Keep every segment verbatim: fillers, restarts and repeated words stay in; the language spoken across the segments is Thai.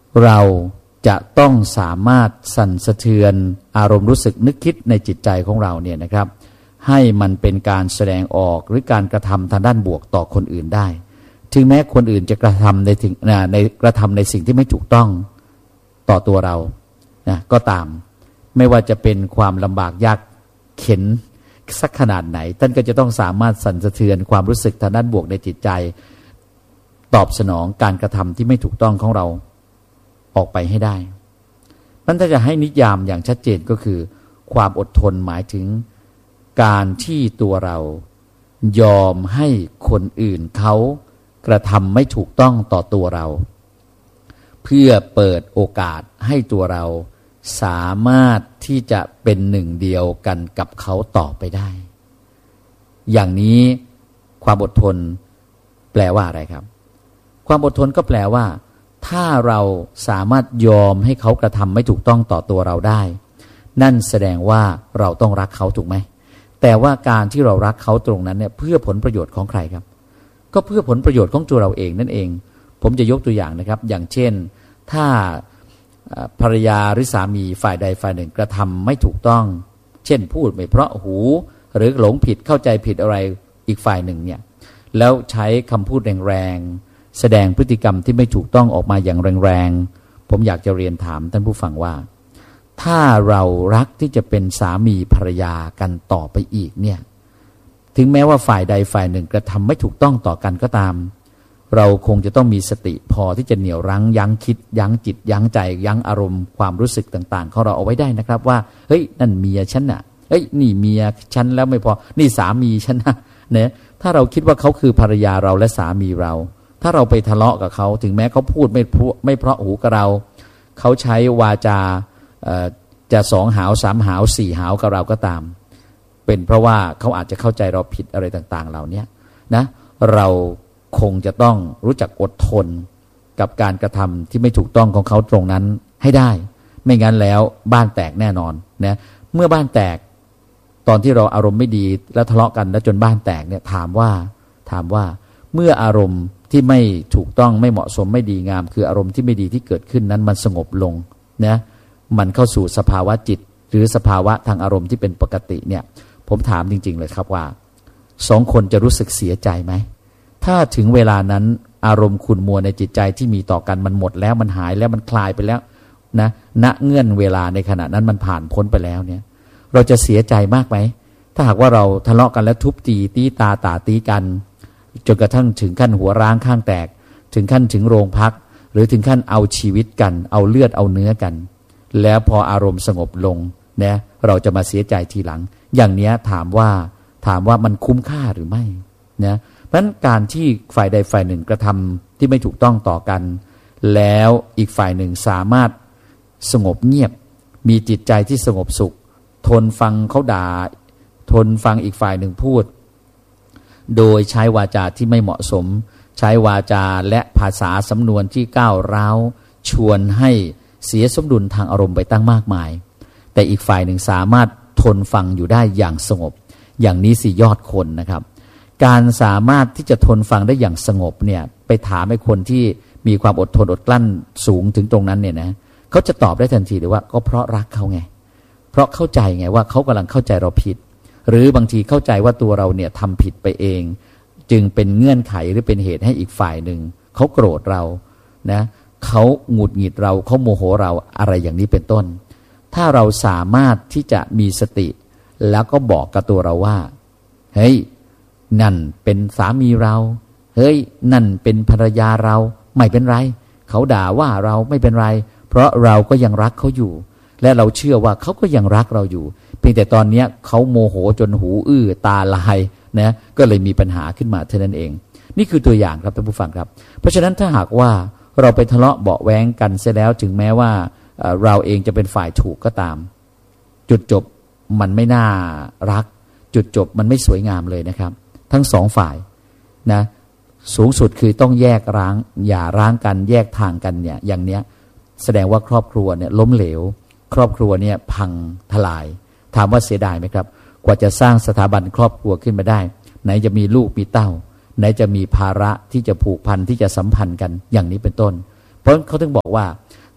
เราจะต้องสามารถสั่นสะเทือนอารมณ์รู้สึกนึกคิดในจิตใจของเราเนี่ยนะครับให้มันเป็นการแสดงออกหรือการกระทำทางด้านบวกต่อคนอื่นได้ถึงแม้คนอื่นจะกระทำในถึงในกระทำในสิ่งที่ไม่ถูกต้องต่อตัวเรานะก็ตามไม่ว่าจะเป็นความลำบากยากเข็ญสักขนาดไหนท่านก็จะต้องสามารถสั่นสะเทือนความรู้สึกทางด้านบวกในจิตใจตอบสนองการกระทำที่ไม่ถูกต้องของเราออกไปให้ได้นั่นถ้าจะให้นิยามอย่างชัดเจนก็คือความอดทนหมายถึงการที่ตัวเรายอมให้คนอื่นเขากระทำไม่ถูกต้องต่อตัวเราเพื่อเปิดโอกาสให้ตัวเราสามารถที่จะเป็นหนึ่งเดียวกันกับเขาต่อไปได้อย่างนี้ความอดทนแปลว่าอะไรครับความอดทนก็แปลว่าถ้าเราสามารถยอมให้เขากระทำไม่ถูกต้องต่อตัวเราได้นั่นแสดงว่าเราต้องรักเขาถูกไหมแต่ว่าการที่เรารักเขาตรงนั้นเนี่ยเพื่อผลประโยชน์ของใครครับก็เพื่อผลประโยชน์ของตัวเราเองนั่นเองผมจะยกตัวอย่างนะครับอย่างเช่นถ้าภรรยาหรือสามีฝ่ายใดฝ่ายหนึ่งกระทำไม่ถูกต้องเช่นพูดไม่เพราะหูหรือหลงผิดเข้าใจผิดอะไรอีกฝ่ายหนึ่งเนี่ยแล้วใช้คำพูดแรงๆแสดงพฤติกรรมที่ไม่ถูกต้องออกมาอย่างแรงๆผมอยากจะเรียนถามท่านผู้ฟังว่าถ้าเรารักที่จะเป็นสามีภรรยากันต่อไปอีกเนี่ยถึงแม้ว่าฝ่ายใดฝ่ายหนึ่งกระทำไม่ถูกต้องต่อกันก็ตามเราคงจะต้องมีสติพอที่จะเหนี่ยวรั้งยั้งคิดยั้งจิตยั้งใจยั้งอารมณ์ความรู้สึกต่างๆของเราเอาไว้ได้นะครับว่าเฮ้ยนั่นเมียฉันน่ะเฮ้ยนี่เมียฉันแล้วไม่พอนี่สามีฉันนะเนี่ยถ้าเราคิดว่าเขาคือภรรยาเราและสามีเราถ้าเราไปทะเลาะกับเขาถึงแม้เขาพูดไม่เพราะไม่เพราะหูกับเราเขาใช้วาจาจะสองหาวสามหาวสี่หาวกับเราก็ตามเป็นเพราะว่าเขาอาจจะเข้าใจเราผิดอะไรต่างๆเหล่านี้นะเราคงจะต้องรู้จักอดทนกับการกระทำที่ไม่ถูกต้องของเขาตรงนั้นให้ได้ไม่งั้นแล้วบ้านแตกแน่นอนนะเมื่อบ้านแตกตอนที่เราอารมณ์ไม่ดีแล้วทะเลาะกันแล้วจนบ้านแตกเนี่ยถามว่าถามว่าเมื่ออารมณ์ที่ไม่ถูกต้องไม่เหมาะสมไม่ดีงามคืออารมณ์ที่ไม่ดีที่เกิดขึ้นนั้นมันสงบลงนะมันเข้าสู่สภาวะจิตหรือสภาวะทางอารมณ์ที่เป็นปกติเนี่ยผมถามจริงๆเลยครับว่าสองคนจะรู้สึกเสียใจไหมถ้าถึงเวลานั้นอารมณ์ขุ่นมัวในจิตใจที่มีต่อกันมันหมดแล้วมันหายแล้วมันคลายไปแล้วนะณเงื่อนเวลาในขณะนั้นมันผ่านพ้นไปแล้วเนี่ยเราจะเสียใจมากไหมถ้าหากว่าเราทะเลาะกันแล้วทุบตีตีตาตาตีกันจนกระทั่งถึงขั้นหัวร้างข้างแตกถึงขั้นถึงโรงพักหรือถึงขั้นเอาชีวิตกันเอาเลือดเอาเนื้อกันแล้วพออารมณ์สงบลงเนี่ยเราจะมาเสียใจทีหลังอย่างนี้ถามว่าถามว่ามันคุ้มค่าหรือไม่นะเพราะฉะนั้นการที่ฝ่ายใดฝ่ายหนึ่งกระทำที่ไม่ถูกต้องต่อกันแล้วอีกฝ่ายหนึ่งสามารถสงบเงียบมีจิตใจที่สงบสุขทนฟังเขาด่าทนฟังอีกฝ่ายหนึ่งพูดโดยใช้วาจาที่ไม่เหมาะสมใช้วาจาและภาษาสำนวนที่ก้าวร้าวชวนให้เสียสมดุลทางอารมณ์ไปตั้งมากมายแต่อีกฝ่ายหนึ่งสามารถทนฟังอยู่ได้อย่างสงบอย่างนี้สิยอดคนนะครับการสามารถที่จะทนฟังได้อย่างสงบเนี่ยไปถามไอ้คนที่มีความอดทนอดกลั้นสูงถึงตรงนั้นเนี่ยนะเขาจะตอบได้ทันทีเลยว่าก็เพราะรักเขาไงเพราะเข้าใจไงว่าเขากำลังเข้าใจเราผิดหรือบางทีเข้าใจว่าตัวเราเนี่ยทำผิดไปเองจึงเป็นเงื่อนไขหรือเป็นเหตุให้อีกฝ่ายหนึ่งเขาโกรธเรานะเขาหงุดหงิดเราเขาโมโหเราอะไรอย่างนี้เป็นต้นถ้าเราสามารถที่จะมีสติแล้วก็บอกกับตัวเราว่าเฮ้ยนั่นเป็นสามีเราเฮ้ยนั่นเป็นภรรยาเราไม่เป็นไรเขาด่าว่าเราไม่เป็นไรเพราะเราก็ยังรักเขาอยู่และเราเชื่อว่าเขาก็ยังรักเราอยู่เพียงแต่ตอนนี้เขาโมโหจนหูอื้อตาลายนะก็เลยมีปัญหาขึ้นมาเท่านั้นเองนี่คือตัวอย่างครับท่านผู้ฟังครับเพราะฉะนั้นถ้าหากว่าเราไปทะเลาะเบาะแว้งกันเสียแล้วถึงแม้ว่าเราเองจะเป็นฝ่ายถูกก็ตามจุดจบมันไม่น่ารักจุดจบมันไม่สวยงามเลยนะครับทั้งสองฝ่ายนะสูงสุดคือต้องแยกร้างอย่าร้างกันแยกทางกันเนี่ยอย่างเนี้ยแสดงว่าครอบครัวเนี่ยล้มเหลวครอบครัวเนี่ยพังทลายถามว่าเสียดายไหมครับกว่าจะสร้างสถาบันครอบครัวขึ้นมาได้ไหนจะมีลูกมีเต้าไหนจะมีภาระที่จะผูกพันที่จะสัมพันธ์กันอย่างนี้เป็นต้นเพราะเขาถึงบอกว่า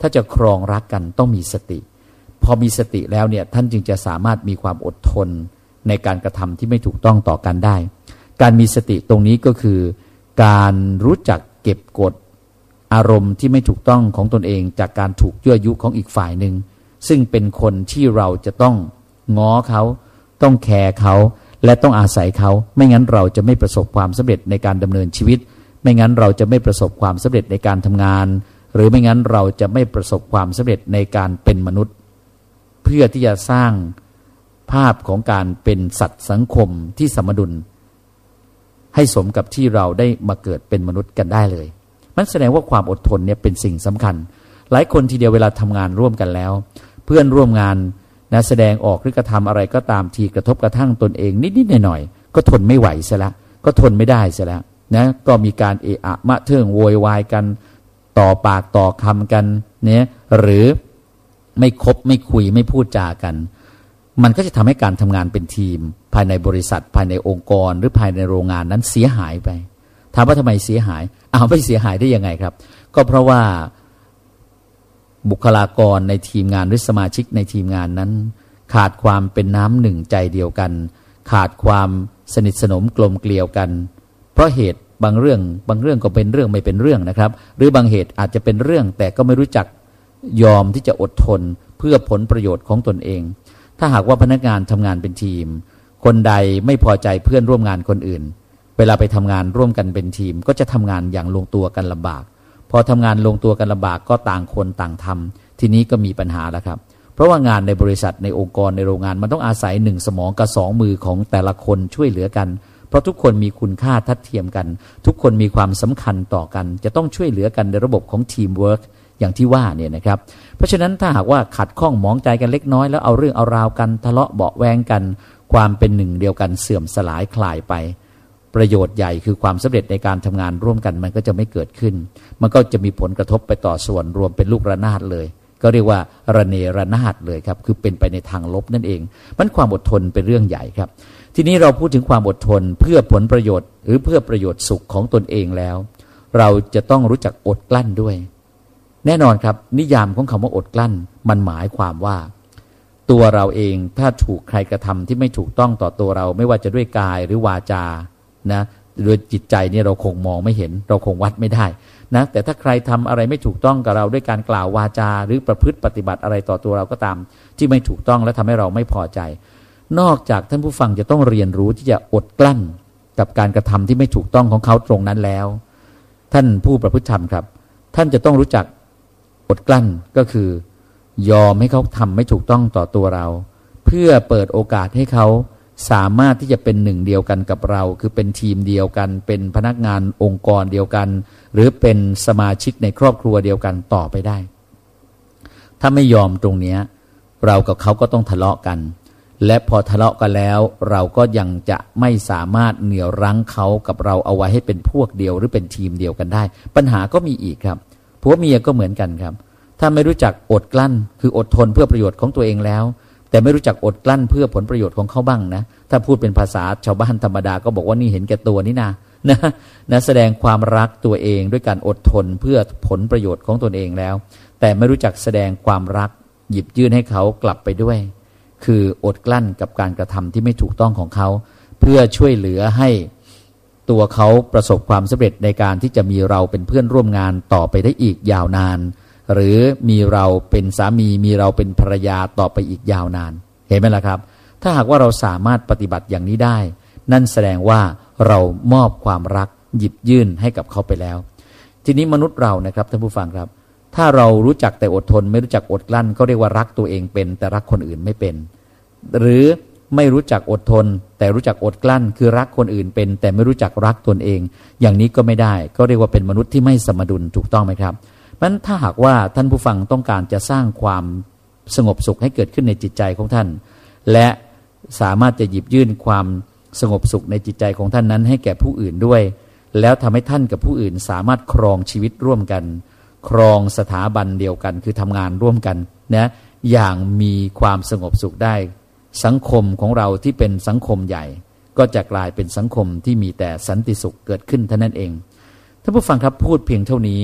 ถ้าจะครองรักกันต้องมีสติพอมีสติแล้วเนี่ยท่านจึงจะสามารถมีความอดทนในการกระทำที่ไม่ถูกต้องต่อกันได้การมีสติตรงนี้ก็คือการรู้จักเก็บกดอารมณ์ที่ไม่ถูกต้องของตนเองจากการถูกยั่วยุของอีกฝ่ายหนึ่งซึ่งเป็นคนที่เราจะต้องง้อเขาต้องแคร์เขาและต้องอาศัยเขาไม่งั้นเราจะไม่ประสบความสำเร็จในการดำเนินชีวิตไม่งั้นเราจะไม่ประสบความสำเร็จในการทำงานหรือไม่งั้นเราจะไม่ประสบความสำเร็จในการเป็นมนุษย์เพื่อที่จะสร้างภาพของการเป็นสัตว์สังคมที่สมดุลให้สมกับที่เราได้มาเกิดเป็นมนุษย์กันได้เลยมันแสดงว่าความอดทนเนี่ยเป็นสิ่งสำคัญหลายคนทีเดียวเวลาทำงานร่วมกันแล้วเพื่อนร่วมงานนะแสดงออกหรือกระทำอะไรก็ตามทีกระทบกระทั่งตนเองนิดๆหน่อยๆก็ทนไม่ไหวซะแล้วก็ทนไม่ได้ซะแล้วนะก็มีการเอะอะมะเทิงโวยวายกันต่อปากต่อคำกันเนี่ยหรือไม่คบไม่คุยไม่พูดจากันมันก็จะทำให้การทำงานเป็นทีมภายในบริษัทภายในองค์กรหรือภายในโรงงานนั้นเสียหายไปถามว่าทำไมเสียหายอ้าวไม่เสียหายได้ยังไงครับก็เพราะว่าบุคลากรในทีมงานหรือสมาชิกในทีมงานนั้นขาดความเป็นน้ำหนึ่งใจเดียวกันขาดความสนิทสนมกลมเกลียวกันเพราะเหตุบางเรื่องบางเรื่องก็เป็นเรื่องไม่เป็นเรื่องนะครับหรือบางเหตุอาจจะเป็นเรื่องแต่ก็ไม่รู้จักยอมที่จะอดทนเพื่อผลประโยชน์ของตนเองถ้าหากว่าพนักงานทำงานเป็นทีมคนใดไม่พอใจเพื่อนร่วมงานคนอื่นเวลาไปทำงานร่วมกันเป็นทีมก็จะทำงานอย่างลงตัวกันลำบากพอทำงานลงตัวกันลำบากก็ต่างคนต่างทำทีนี้ก็มีปัญหาแล้วครับเพราะว่างานในบริษัทในองค์กรในโรงงานมันต้องอาศัยหนึ่งสมองกับสองมือของแต่ละคนช่วยเหลือกันเพราะทุกคนมีคุณค่าทัดเทียมกันทุกคนมีความสำคัญต่อกันจะต้องช่วยเหลือกันในระบบของทีมเวิร์คอย่างที่ว่าเนี่ยนะครับเพราะฉะนั้นถ้าหากว่าขัดข้องหมองใจกันเล็กน้อยแล้วเอาเรื่องเอาราวกันทะเลาะเบาะแวงกันความเป็นหนึ่งเดียวกันเสื่อมสลายคลายไปประโยชน์ใหญ่คือความสำเร็จในการทำงานร่วมกันมันก็จะไม่เกิดขึ้นมันก็จะมีผลกระทบไปต่อส่วนรวมเป็นลูกระนาดเลยก็เรียกว่าระเนระนาดเลยครับคือเป็นไปในทางลบนั่นเองมันความอดทนเป็นเรื่องใหญ่ครับทีนี้เราพูดถึงความอดทนเพื่อผลประโยชน์หรือเพื่อประโยชน์สุขของตนเองแล้วเราจะต้องรู้จักอดกลั้นด้วยแน่นอนครับนิยามของคำว่าอดกลั้นมันหมายความว่าตัวเราเองถ้าถูกใครกระทำที่ไม่ถูกต้องต่อตัวเราไม่ว่าจะด้วยกายหรือวาจานะโดยจิตใจเนี่ยเราคงมองไม่เห็นเราคงวัดไม่ได้นะแต่ถ้าใครทำอะไรไม่ถูกต้องกับเราด้วยการกล่าววาจาหรือประพฤติปฏิบัติอะไรต่อตัวเราก็ตามที่ไม่ถูกต้องและทำให้เราไม่พอใจนอกจากท่านผู้ฟังจะต้องเรียนรู้ที่จะอดกลั้นกับการกระทำที่ไม่ถูกต้องของเขาตรงนั้นแล้วท่านผู้ประพฤติธรรมครับท่านจะต้องรู้จักอดกลั้นก็คือยอมให้เขาทำไม่ถูกต้องต่อตัวเราเพื่อเปิดโอกาสให้เขาสามารถที่จะเป็นหนึ่งเดียวกันกับเราคือเป็นทีมเดียวกันเป็นพนักงานองค์กรเดียวกันหรือเป็นสมาชิกในครอบครัวเดียวกันต่อไปได้ถ้าไม่ยอมตรงนี้เรากับเขาก็ต้องทะเลาะกันและพอทะเลาะกันแล้วเราก็ยังจะไม่สามารถเหนี่ยวรั้งเขากับเราเอาไว้ให้เป็นพวกเดียวหรือเป็นทีมเดียวกันได้ปัญหาก็มีอีกครับผัวเมียก็เหมือนกันครับถ้าไม่รู้จักอดกลั้นคืออดทนเพื่อประโยชน์ของตัวเองแล้วแต่ไม่รู้จักอดกลั้นเพื่อผลประโยชน์ของเขาบ้างนะถ้าพูดเป็นภาษาชาวบ้านธรรมดาก็บอกว่านี่เห็นแก่ตัวนี่นะนะนะแสดงความรักตัวเองด้วยการอดทนเพื่อผลประโยชน์ของตนเองแล้วแต่ไม่รู้จักแสดงความรักหยิบยื่นให้เขากลับไปด้วยคืออดกลั้นกับการกระทำที่ไม่ถูกต้องของเขาเพื่อช่วยเหลือให้ตัวเขาประสบความสำเร็จในการที่จะมีเราเป็นเพื่อนร่วมงานต่อไปได้อีกยาวนานหรือมีเราเป็นสามีมีเราเป็นภรรยาต่อไปอีกยาวนานเห็นไหมล่ะครับถ้าหากว่าเราสามารถปฏิบัติอย่างนี้ได้นั่นแสดงว่าเรามอบความรักหยิบยื่นให้กับเขาไปแล้วทีนี้มนุษย์เรานะครับท่านผู้ฟังครับถ้าเรารู้จักแต่อดทนไม่รู้จักอดกลั้นก็เรียกว่ารักตัวเองเป็นแต่รักคนอื่นไม่เป็นหรือไม่รู้จักอดทนแต่รู้จักอดกลั้นคือรักคนอื่นเป็นแต่ไม่รู้จักรักตนเองอย่างนี้ก็ไม่ได้ก็เรียกว่าเป็นมนุษย์ที่ไม่สมดุลถูกต้องไหมครับนั้นถ้าหากว่าท่านผู้ฟังต้องการจะสร้างความสงบสุขให้เกิดขึ้นในจิตใจของท่านและสามารถจะหยิบยื่นความสงบสุขในจิตใจของท่านนั้นให้แก่ผู้อื่นด้วยแล้วทำให้ท่านกับผู้อื่นสามารถครองชีวิตร่วมกันครองสถาบันเดียวกันคือทำงานร่วมกันนะอย่างมีความสงบสุขได้สังคมของเราที่เป็นสังคมใหญ่ก็จะกลายเป็นสังคมที่มีแต่สันติสุขเกิดขึ้นเท่านั้นเองท่านผู้ฟังครับพูดเพียงเท่านี้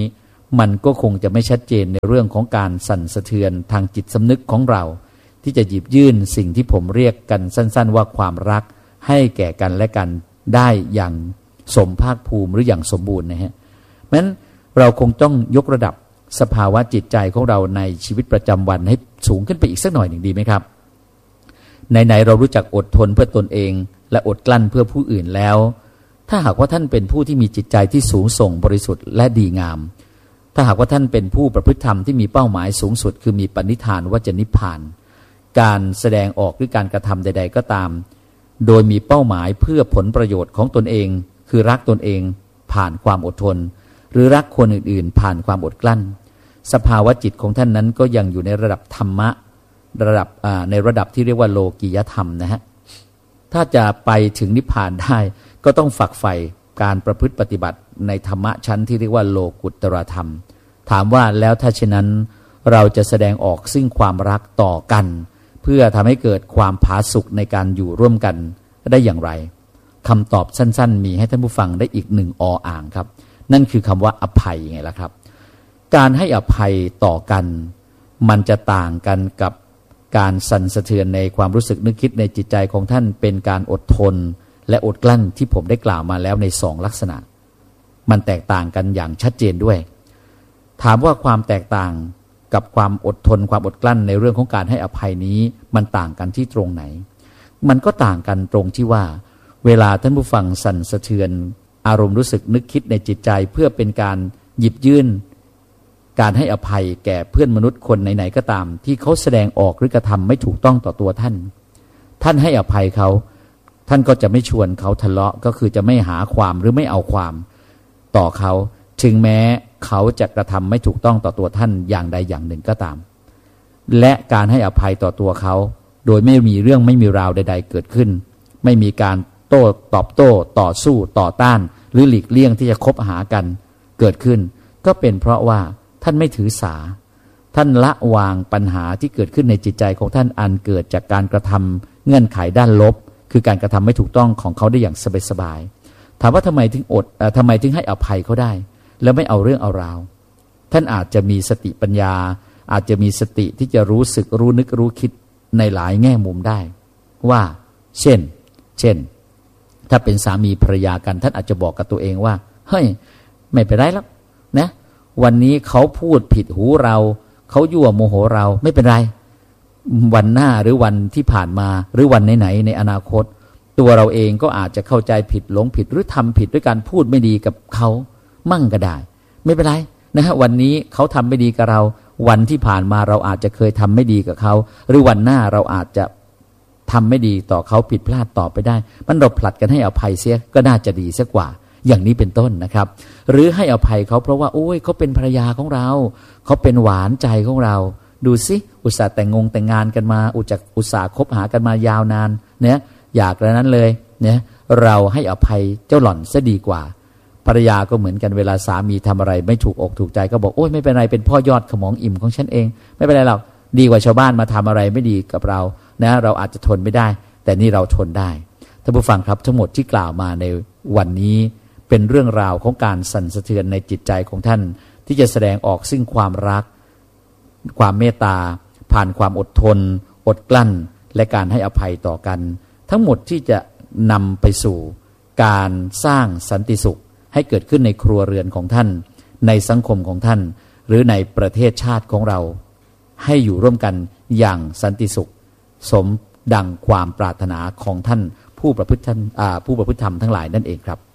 มันก็คงจะไม่ชัดเจนในเรื่องของการสั่นสะเทือนทางจิตสำนึกของเราที่จะหยิบยื่นสิ่งที่ผมเรียกกันสั้นๆว่าความรักให้แก่กันและกันได้อย่างสมภาคภูมิหรืออย่างสมบูรณ์นะฮะเพราะฉะนั้นเราคงต้องยกระดับสภาวะจิตใจของเราในชีวิตประจำวันให้สูงขึ้นไปอีกสักหน่อยหนึ่งดีไหมครับไหนๆเรารู้จักอดทนเพื่อตนเองและอดกลั้นเพื่อผู้อื่นแล้วถ้าหากว่าท่านเป็นผู้ที่มีจิตใจที่สูงส่งบริสุทธิ์และดีงามถ้าหากว่าท่านเป็นผู้ประพฤติธรรมที่มีเป้าหมายสูงสุดคือมีปณิธานว่าจะนิพพานการแสดงออกหรือการกระทำใดๆก็ตามโดยมีเป้าหมายเพื่อผลประโยชน์ของตนเองคือรักตนเองผ่านความอดทนหรือรักคนอื่นๆผ่านความอดกลั้นสภาวะจิตของท่านนั้นก็ยังอยู่ในระดับธรรมะระดับในระดับที่เรียกว่าโลกียธรรมนะฮะถ้าจะไปถึงนิพพานได้ก็ต้องฝักใฝ่การประพฤติปฏิบัติในธรรมะชั้นที่เรียกว่าโลกุตตรธรรมถามว่าแล้วถ้าเช่นนั้นเราจะแสดงออกซึ่งความรักต่อกันเพื่อทำให้เกิดความผาสุกในการอยู่ร่วมกันได้อย่างไรคำตอบสั้นๆมีให้ท่านผู้ฟังได้อีกหนึ่งออ่างครับนั่นคือคำว่าอภัยไงล่ะครับการให้อภัยต่อกันมันจะต่างกันกับการสั่นสะเทือนในความรู้สึกนึกคิดในจิตใจของท่านเป็นการอดทนและอดกลั้นที่ผมได้กล่าวมาแล้วในสองลักษณะมันแตกต่างกันอย่างชัดเจนด้วยถามว่าความแตกต่างกับความอดทนความอดกลั้นในเรื่องของการให้อภัยนี้มันต่างกันที่ตรงไหนมันก็ต่างกันตรงที่ว่าเวลาท่านผู้ฟังสั่นสะเทือนอารมณ์รู้สึกนึกคิดในจิตใจเพื่อเป็นการหยิบยื่นการให้อภัยแก่เพื่อนมนุษย์คนไหนๆก็ตามที่เขาแสดงออกหรือกระทำไม่ถูกต้องต่อตัวท่านท่านให้อภัยเขาท่านก็จะไม่ชวนเขาทะเลาะก็คือจะไม่หาความหรือไม่เอาความต่อเขาถึงแม้เขาจะกระทำไม่ถูกต้องต่อตัวท่านอย่างใดอย่างหนึ่งก็ตามและการให้อภัยต่อตัวเขาโดยไม่มีเรื่องไม่มีราวใดๆเกิดขึ้นไม่มีการโต้ตอบโต้ต่อสู้ต่อต้านหรือหลีกเลี่ยงที่จะคบหากันเกิดขึ้นก็เป็นเพราะว่าท่านไม่ถือสาท่านละวางปัญหาที่เกิดขึ้นในจิตใจของท่านอันเกิดจากการกระทำเงื่อนไขด้านลบคือการกระทำไม่ถูกต้องของเขาได้อย่างสบายๆถามว่าทำไมถึงอดเอ่อทำไมถึงให้อภัยเขาได้แล้วไม่เอาเรื่องเอาราวท่านอาจจะมีสติปัญญาอาจจะมีสติที่จะรู้สึกรู้นึกรู้คิดในหลายแง่มุมได้ว่าเช่นเช่นถ้าเป็นสามีภรรยากันท่านอาจจะบอกกับตัวเองว่าเฮ้ยไม่เป็นไรแล้วนะวันนี้เขาพูดผิดหูเราเขายั่วโมโหเราไม่เป็นไรวันหน้าหรือวันที่ผ่านมาหรือวันไหนๆในอนาคตตัวเราเองก็อาจจะเข้าใจผิดหลงผิดหรือทำผิดด้วยการพูดไม่ดีกับเขามั่งก็ได้ไม่เป็นไรนะฮะวันนี้เขาทำไม่ดีกับเราวันที่ผ่านมาเราอาจจะเคยทำไม่ดีกับเขาหรือวันหน้าเราอาจจะทำไม่ดีต่อเขาผิดพลาดต่อไปได้มันเราผลัดกันให้อภัยเสียก็น่าจะดีสักกว่าอย่างนี้เป็นต้นนะครับหรือให้อภัยเขาเพราะว่าโอ้ยเขาเป็นภรรยาของเราเขาเป็นหวานใจของเราดูสิอุตส่าห์แต่งงงแต่งงานกันมาอุจอุตส่าห์คบหากันมายาวนานเนี่ยอยากแล้วนั้นเลยเนี่ยเราให้อภัยเจ้าหล่อนซะดีกว่าภรรยาก็เหมือนกันเวลาสามีทำอะไรไม่ถูกอกถูกใจก็บอกโอ้ยไม่เป็นไรเป็นพ่อยอดขมองอิ่มของฉันเองไม่เป็นไรหรอกดีกว่าชาวบ้านมาทำอะไรไม่ดีกับเรานะเราอาจจะทนไม่ได้แต่นี่เราทนได้ท่านผู้ฟังครับทั้งหมดที่กล่าวมาในวันนี้เป็นเรื่องราวของการสั่นสะเทือนในจิตใจของท่านที่จะแสดงออกซึ่งความรักความเมตตาผ่านความอดทนอดกลั้นและการให้อภัยต่อกันทั้งหมดที่จะนำไปสู่การสร้างสันติสุขให้เกิดขึ้นในครัวเรือนของท่านในสังคมของท่านหรือในประเทศชาติของเราให้อยู่ร่วมกันอย่างสันติสุขสมดังความปรารถนาของท่านผู้ประพฤติท่านผู้ประพฤติธรรมทั้งหลายนั่นเองครับ